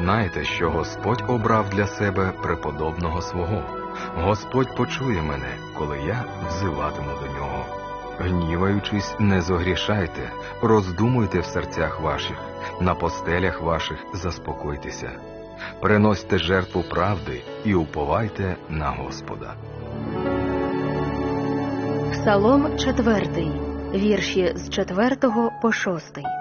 знайте, що Господь обрав для себе преподобного свого. Господь почує мене, коли я взиватиму до нього. Гніваючись, не зогрішайте, роздумуйте в серцях ваших, на постелях ваших заспокойтеся. Приносьте жертву правди і уповайте на Господа. Псалом 4, вірші з 4 по 6.